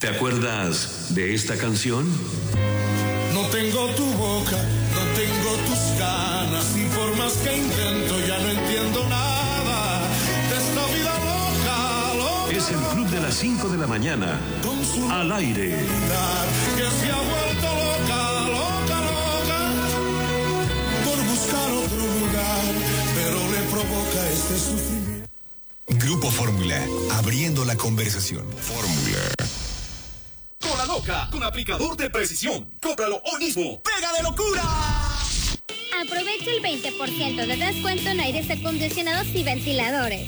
¿Te acuerdas de esta canción? No tengo tu boca, no tengo tus ganas, y por más que intento ya no entiendo nada de esta vida loca, loca. Es el Club de las 5 de la mañana, al aire. Que se ha vuelto loca, loca, loca, por buscar otro lugar, pero le provoca este sufrimiento. Grupo Fórmula, abriendo la conversación. Fórmula. Cola loca, con aplicador de precisión. Cómpralo hoy mismo. ¡Pega de locura! Aprovecha el 20% de descuento en aires acondicionados y ventiladores.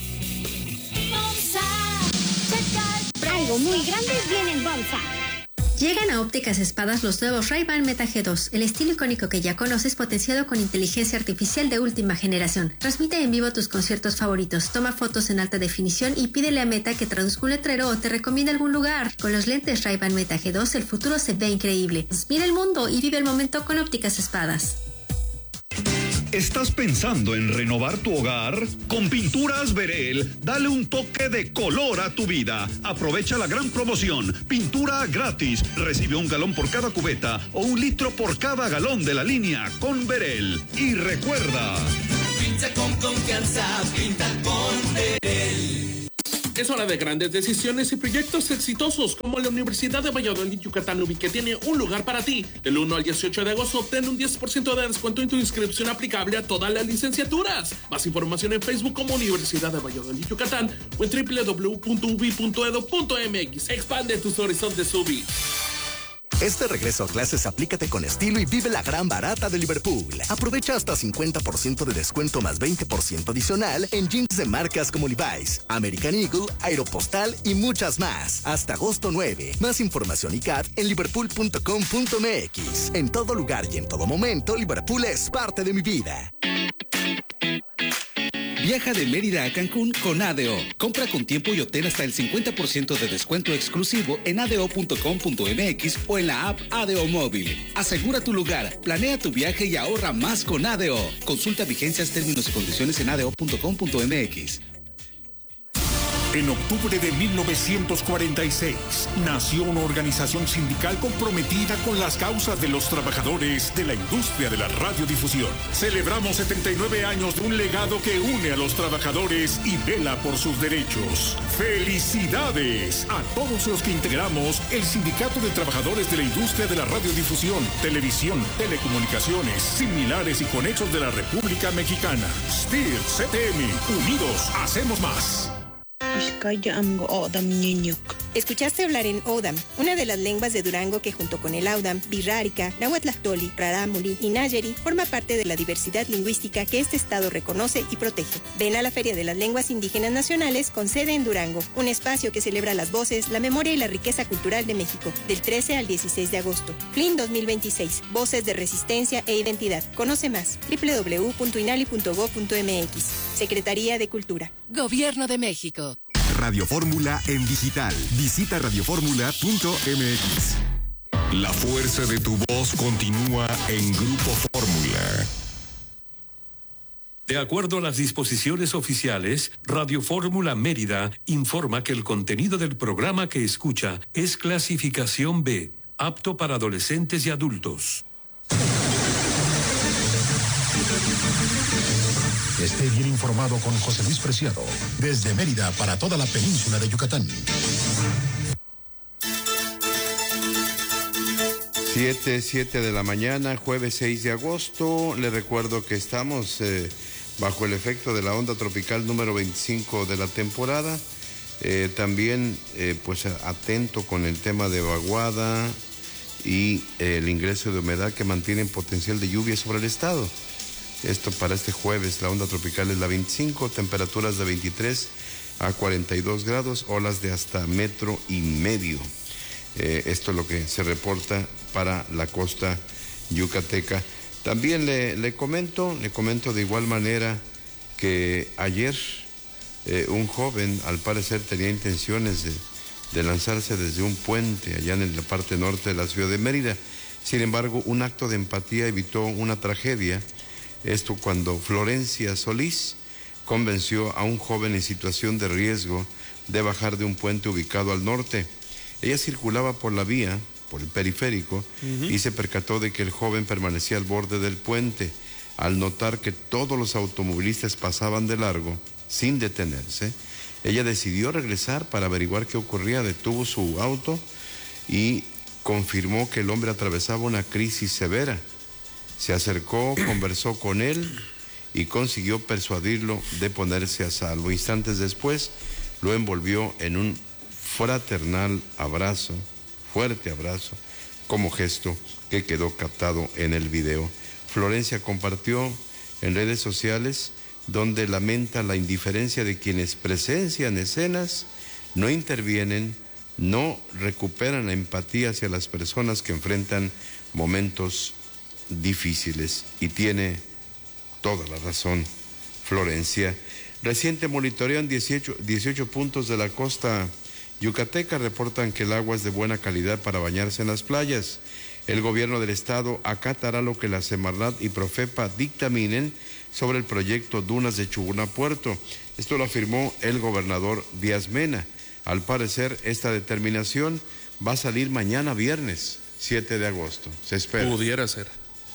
Algo muy grande viene en Bomsa. Llegan a Ópticas Espadas los nuevos Ray-Ban Meta G2, el estilo icónico que ya conoces potenciado con inteligencia artificial de última generación. Transmite en vivo tus conciertos favoritos, toma fotos en alta definición y pídele a Meta que traduzca un letrero o te recomiende algún lugar. Con los lentes Ray-Ban Meta G2 el futuro se ve increíble. Mira el mundo y vive el momento con Ópticas Espadas. ¿Estás pensando en renovar tu hogar? Con Pinturas Verel, dale un toque de color a tu vida. Aprovecha la gran promoción. Pintura gratis. Recibe 1 galón por cada cubeta o 1 litro por cada galón de la línea con Verel. Y recuerda... Pinta con confianza, pinta con Verel. Es hora de grandes decisiones y proyectos exitosos como la Universidad de Valladolid Yucatán UBI, que tiene un lugar para ti. Del 1 al 18 de agosto obtén un 10% de descuento en tu inscripción aplicable a todas las licenciaturas. Más información en Facebook como Universidad de Valladolid Yucatán o en www.ubi.edu.mx. Expande tus horizontes UBI. Este regreso a clases aplícate con estilo y vive la gran barata de Liverpool. Aprovecha hasta 50% de descuento más 20% adicional en jeans de marcas como Levi's, American Eagle, Aeropostal y muchas más. Hasta agosto 9. Más información y CAT en liverpool.com.mx. En todo lugar y en todo momento, Liverpool es parte de mi vida. Viaja de Mérida a Cancún con ADO. Compra con tiempo y obtén hasta el 50% de descuento exclusivo en ado.com.mx o en la app ADO Móvil. Asegura tu lugar, planea tu viaje y ahorra más con ADO. Consulta vigencias, términos y condiciones en ado.com.mx. En octubre de 1946, nació una organización sindical comprometida con las causas de los trabajadores de la industria de la radiodifusión. Celebramos 79 años de un legado que une a los trabajadores y vela por sus derechos. ¡Felicidades a todos los que integramos el Sindicato de Trabajadores de la Industria de la Radiodifusión, Televisión, Telecomunicaciones, Similares y Conexos de la República Mexicana! STIR, CTM, unidos, hacemos más. Escuchaste hablar en Odam, una de las lenguas de Durango que junto con el Audam, Birrárica, Nahuatlactoli, Rarámuri y Nayeri forma parte de la diversidad lingüística que este estado reconoce y protege. Ven a la Feria de las Lenguas Indígenas Nacionales con sede en Durango, un espacio que celebra las voces, la memoria y la riqueza cultural de México, del 13 al 16 de agosto. FLIN 2026, Voces de Resistencia e Identidad. Conoce más, www.inali.gov.mx. Secretaría de Cultura. Gobierno de México. Radio Fórmula en digital. Visita radioformula.mx. La fuerza de tu voz continúa en Grupo Fórmula. De acuerdo a las disposiciones oficiales, Radio Fórmula Mérida informa que el contenido del programa que escucha es clasificación B, apto para adolescentes y adultos. Esté bien informado con José Luis Preciado, desde Mérida para toda la península de Yucatán. 7 de la mañana, jueves 6 de agosto. Le recuerdo que estamos bajo el efecto de la onda tropical número 25 de la temporada. También, pues atento con el tema de vaguada y el ingreso de humedad que mantienen potencial de lluvia sobre el estado. Esto para este jueves, la onda tropical es la 25, temperaturas de 23 a 42 grados, olas de hasta 1,5 metros. Esto es lo que se reporta para la costa yucateca. También le comento de igual manera que ayer un joven al parecer tenía intenciones de lanzarse desde un puente allá en la parte norte de la ciudad de Mérida. Sin embargo, un acto de empatía evitó una tragedia. Esto cuando Florencia Solís convenció a un joven en situación de riesgo de bajar de un puente ubicado al norte. Ella circulaba por la vía, por el periférico, y se percató de que el joven permanecía al borde del puente. Al notar que todos los automovilistas pasaban de largo, sin detenerse, ella decidió regresar para averiguar qué ocurría. Detuvo su auto y confirmó que el hombre atravesaba una crisis severa. Se acercó, conversó con él y consiguió persuadirlo de ponerse a salvo. Instantes después, lo envolvió en un fraternal abrazo, fuerte abrazo, como gesto que quedó captado en el video. Florencia compartió en redes sociales donde lamenta la indiferencia de quienes presencian escenas, no intervienen, no recuperan la empatía hacia las personas que enfrentan momentos difíciles. Y tiene toda la razón Florencia. Reciente monitoreo en 18 puntos de la costa yucateca reportan que el agua es de buena calidad para bañarse en las playas. El gobierno del estado acatará lo que la Semarnat y Profepa dictaminen sobre el proyecto Dunas de Chuguna Puerto. Esto lo afirmó el gobernador Díaz Mena. Al parecer, esta determinación va a salir mañana viernes, 7 de agosto. Se espera. Pudiera ser.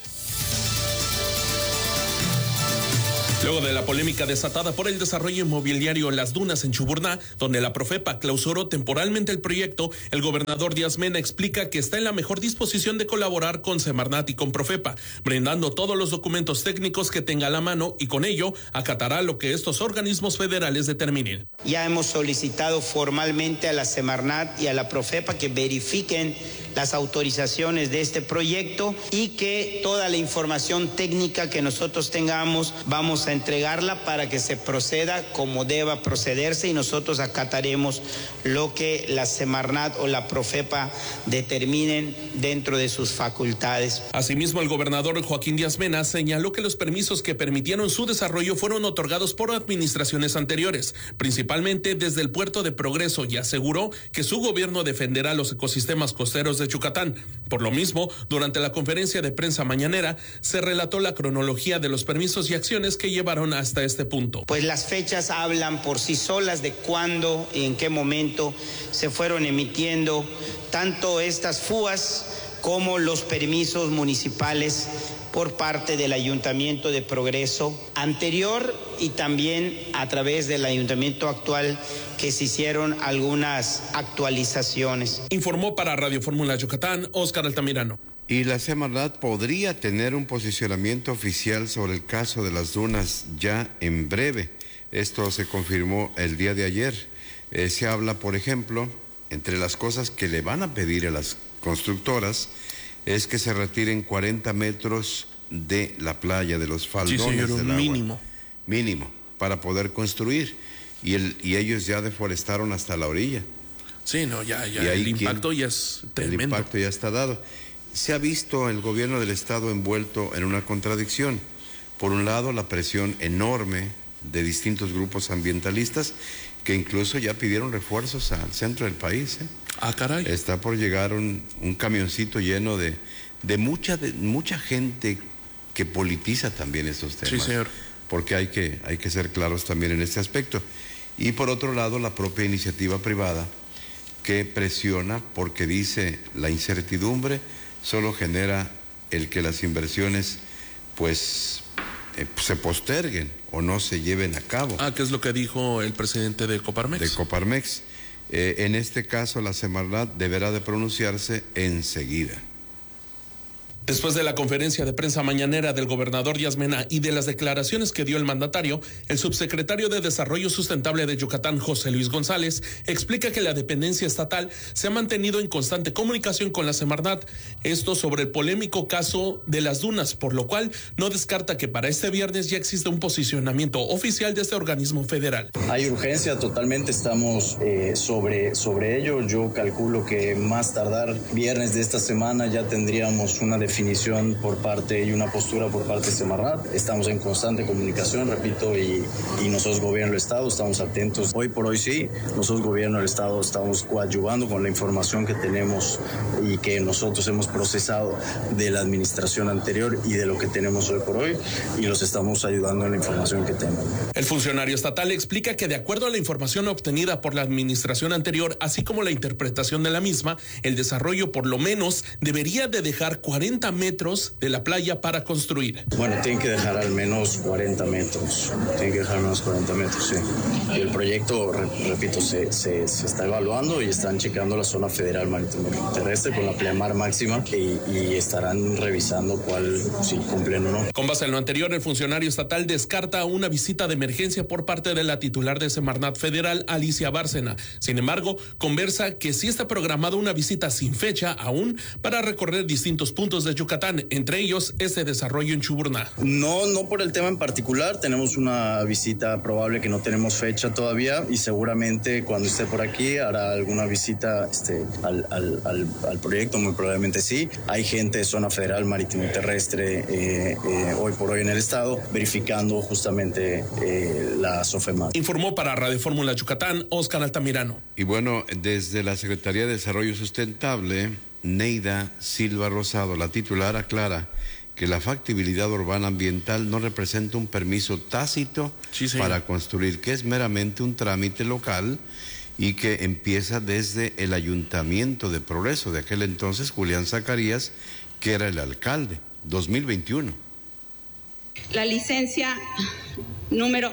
Luego de la polémica desatada por el desarrollo inmobiliario en las dunas en Chuburná, donde la Profepa clausuró temporalmente el proyecto, el gobernador Díaz Mena explica que está en la mejor disposición de colaborar con Semarnat y con Profepa, brindando todos los documentos técnicos que tenga a la mano y con ello acatará lo que estos organismos federales determinen. Ya hemos solicitado formalmente a la Semarnat y a la Profepa que verifiquen las autorizaciones de este proyecto y que toda la información técnica que nosotros tengamos vamos a entregarla para que se proceda como deba procederse y nosotros acataremos lo que la Semarnat o la Profepa determinen dentro de sus facultades. Asimismo, el gobernador Joaquín Díaz Mena señaló que los permisos que permitieron su desarrollo fueron otorgados por administraciones anteriores, principalmente desde el puerto de Progreso, y aseguró que su gobierno defenderá los ecosistemas costeros de Yucatán. Por lo mismo, durante la conferencia de prensa mañanera, se relató la cronología de los permisos y acciones que llevaron hasta este punto. Pues las fechas hablan por sí solas de cuándo y en qué momento se fueron emitiendo tanto estas FUAs como los permisos municipales por parte del Ayuntamiento de Progreso anterior y también a través del Ayuntamiento actual, que se hicieron algunas actualizaciones. Informó para Radio Fórmula Yucatán, Óscar Altamirano. Y la Semarnat podría tener un posicionamiento oficial sobre el caso de las dunas ya en breve. Esto se confirmó el día de ayer. Se habla, por ejemplo, entre las cosas que le van a pedir a las constructoras, es que se retiren 40 metros de la playa, de los faldones del agua. Mínimo, para poder construir. Y ellos ya deforestaron hasta la orilla. Sí, no, ya el impacto ya es tremendo. El impacto ya está dado. Se ha visto el gobierno del estado envuelto en una contradicción. Por un lado, la presión enorme de distintos grupos ambientalistas que incluso ya pidieron refuerzos al centro del país. Ah, caray. Está por llegar un camioncito lleno de mucha gente que politiza también estos temas. Sí, señor. Porque hay que ser claros también en este aspecto. Y por otro lado, la propia iniciativa privada que presiona porque dice la incertidumbre solo genera el que las inversiones pues se posterguen o no se lleven a cabo. ¿Qué es lo que dijo el presidente de Coparmex? De Coparmex. En este caso, la Semarnat deberá de pronunciarse enseguida. Después de la conferencia de prensa mañanera del gobernador Díaz Mena y de las declaraciones que dio el mandatario, el subsecretario de Desarrollo Sustentable de Yucatán, José Luis González, explica que la dependencia estatal se ha mantenido en constante comunicación con la Semarnat, esto sobre el polémico caso de las dunas, por lo cual no descarta que para este viernes ya existe un posicionamiento oficial de este organismo federal. Hay urgencia, totalmente estamos sobre ello. Yo calculo que más tardar viernes de esta semana ya tendríamos una definición definición por parte y una postura por parte de Semarnat. Estamos en constante comunicación, repito, y nosotros, gobierno del Estado, estamos atentos. Hoy por hoy sí, nosotros, gobierno del Estado, estamos coadyuvando con la información que tenemos y que nosotros hemos procesado de la administración anterior y de lo que tenemos hoy por hoy, y los estamos ayudando en la información que tenemos. El funcionario estatal explica que de acuerdo a la información obtenida por la administración anterior, así como la interpretación de la misma, el desarrollo por lo menos debería de dejar 40 metros de la playa para construir. Bueno, tienen que dejar al menos 40 metros. Tienen que dejar al menos 40 metros, sí. Y el proyecto, repito, se está evaluando y están checando la zona federal marítimo terrestre con la pleamar máxima y estarán revisando cuál, si cumplen o no. Con base en lo anterior, el funcionario estatal descarta una visita de emergencia por parte de la titular de Semarnat Federal, Alicia Bárcena. Sin embargo, conversa que sí está programada una visita sin fecha aún para recorrer distintos puntos de Yucatán, entre ellos este desarrollo en Chuburná. No por el tema en particular, tenemos una visita probable que no tenemos fecha todavía y seguramente cuando esté por aquí hará alguna visita al proyecto, muy probablemente sí. Hay gente de zona federal marítimo terrestre hoy por hoy en el estado verificando justamente la SOFEMAT. Informó para Radio Fórmula Yucatán, Oscar Altamirano. Y bueno, desde la Secretaría de Desarrollo Sustentable, Neida Silva Rosado, la titular, aclara que la factibilidad urbana ambiental no representa un permiso tácito para construir, que es meramente un trámite local y que empieza desde el Ayuntamiento de Progreso, de aquel entonces Julián Zacarías, que era el alcalde, 2021. La licencia número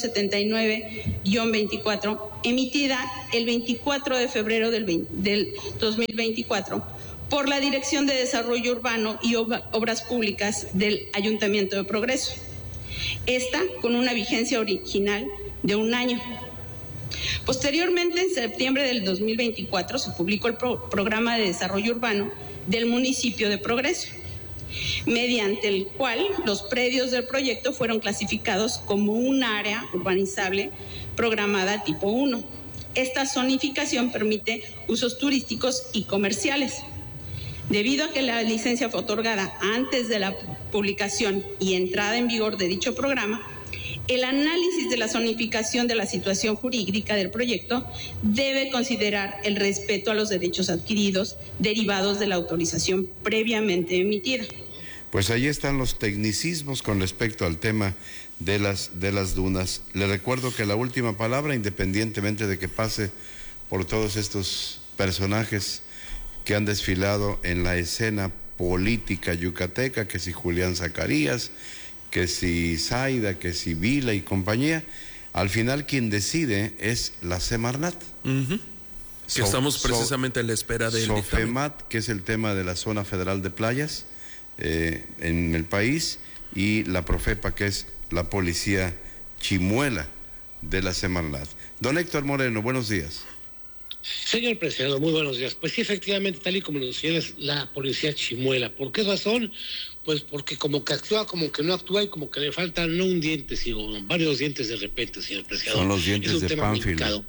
079-24, emitida el 24 de febrero del 2024, por la Dirección de Desarrollo Urbano y Obras Públicas del Ayuntamiento de Progreso. Esta con una vigencia original de 1 año. Posteriormente, en septiembre del 2024, se publicó el Programa de Desarrollo Urbano del municipio de Progreso, mediante el cual los predios del proyecto fueron clasificados como un área urbanizable programada tipo 1. Esta zonificación permite usos turísticos y comerciales. Debido a que la licencia fue otorgada antes de la publicación y entrada en vigor de dicho programa, el análisis de la zonificación de la situación jurídica del proyecto debe considerar el respeto a los derechos adquiridos derivados de la autorización previamente emitida. Pues ahí están los tecnicismos con respecto al tema de las dunas. Le recuerdo que la última palabra, independientemente de que pase por todos estos personajes que han desfilado en la escena política yucateca, que si Julián Zacarías, que si Zaida, que si Vila y compañía, al final quien decide es la Semarnat. Que estamos precisamente a la espera del SOFEMAT, que es el tema de la zona federal de playas en el país, y la Profepa, que es la policía chimuela de la Semarnat. Don Héctor Moreno, buenos días. Señor presidente, muy buenos días. Pues sí, efectivamente, tal y como lo decía, es la policía chimuela. ¿Por qué razón? Pues porque como que actúa, como que no actúa y como que le faltan no un diente, sino varios dientes de repente, señor presidente. Son los dientes de Pánfilo.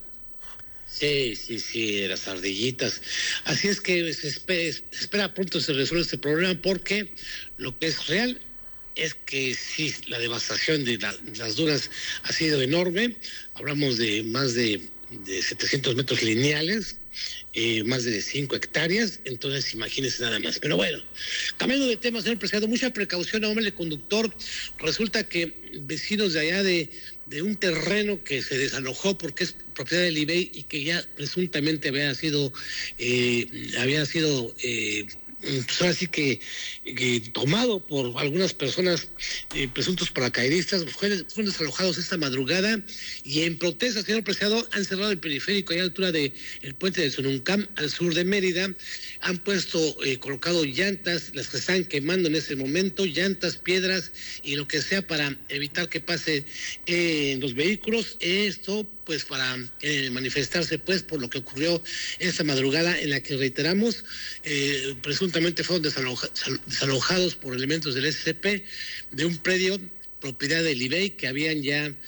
Sí, las ardillitas. Así es que se espera pronto se resuelve este problema, porque lo que es real es que sí, la devastación de las dunas ha sido enorme. Hablamos de más de 700 metros lineales, más de 5 hectáreas, entonces imagínense nada más. Pero bueno, cambiando de tema, señor presidente, mucha precaución a hombre conductor. Resulta que vecinos de allá de un terreno que se desalojó porque es propiedad del IBEI y que ya presuntamente había sido pues ahora sí que tomado por algunas personas presuntos paracaidistas, fueron desalojados esta madrugada y en protesta, señor presidente, han cerrado el periférico allá a la altura del puente de Sonuncam, al sur de Mérida. Han colocado llantas, las que están quemando en ese momento, llantas, piedras y lo que sea para evitar que pase los vehículos. Esto pues para manifestarse pues por lo que ocurrió esta madrugada, en la que reiteramos presuntamente fueron desalojados por elementos del SCP de un predio propiedad del IBEI que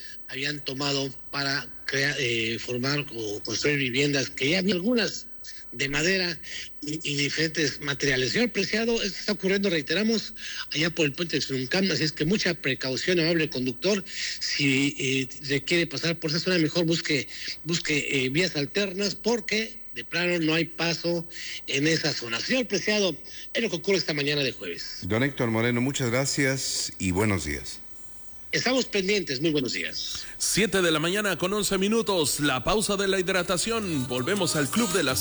habían tomado para formar o construir viviendas, que ya algunas de madera y diferentes materiales. Señor Preciado, esto está ocurriendo, reiteramos, allá por el puente de Xuruncán, así es que mucha precaución, amable conductor. Si requiere pasar por esa zona, mejor busque vías alternas, porque de plano no hay paso en esa zona. Señor Preciado, es lo que ocurre esta mañana de jueves. Don Héctor Moreno, muchas gracias y buenos días. Estamos pendientes, muy buenos días. 7 de la mañana con 11 minutos, la pausa de la hidratación. Volvemos al Club de las